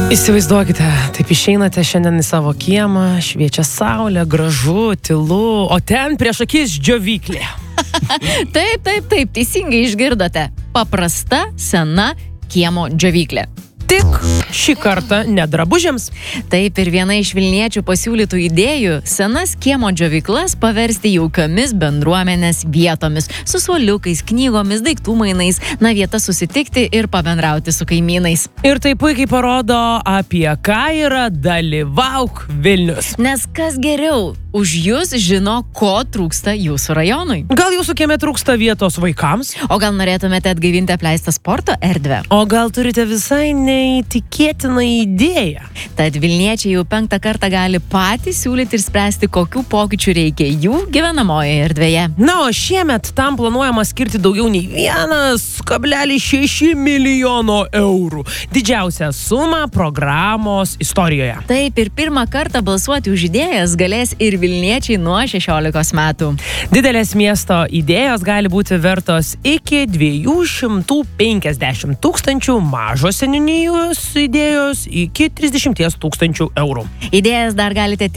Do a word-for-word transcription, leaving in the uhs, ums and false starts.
Įsivaizduokite, taip išeinate šiandien į savo kiemą, šviečia saulė, gražu, tylu, o ten prieš akis džiovyklė. Taip, taip, taip, teisingai išgirdote. Paprasta, sena kiemo džiovyklė. Tik šį kartą ne drabužiams. Taip ir viena iš vilniečių pasiūlytų idėjų – senas kiemo džiovyklas paversti jaukiamis bendruomenės vietomis, su suoliukais, knygomis, daiktų mainais, na vieta susitikti ir pabendrauti su kaimynais. Ir tai puikiai parodo, apie ką yra Dalyvauk Vilnius. Nes kas geriau už jūs žino, ko trūksta jūsų rajonui. Gal jūsų kieme trūksta vietos vaikams? O gal norėtumėte atgaivinti apleistą sporto erdvę? O gal turite visai neįtikėtiną idėją? Tad vilniečiai jau penktą kartą gali patys siūlyti ir spręsti, kokių pokyčių reikia jų gyvenamojoje erdvėje. Na, o šiemet tam planuojama skirti daugiau nei vienas kablelis šeši milijono eurų. Didžiausia suma programos istorijoje. Taip, ir pirmą kartą balsuoti už idėjas galės ir vilniečiai nuo šešiolikos metų. Didelės miesto idėjos gali būti vertos iki dviejų šimtų penkiasdešimt tūkstančių, mažos seniūnijos idėjos iki trisdešimt tūkstančių eurų. Idėjas dar galite